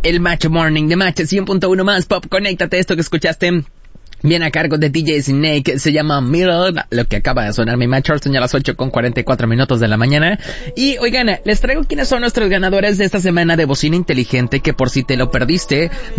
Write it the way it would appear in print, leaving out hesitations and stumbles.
el Match Morning de Match 100.1 más Pop. Conéctate, esto que escuchaste viene a cargo de DJ Snake, se llama Mirror, lo que acaba de sonar mi Match Orson, ya a las 8:44 de la mañana. Y oigan, les traigo quiénes son nuestros ganadores de esta semana de bocina inteligente, que por si te lo perdiste,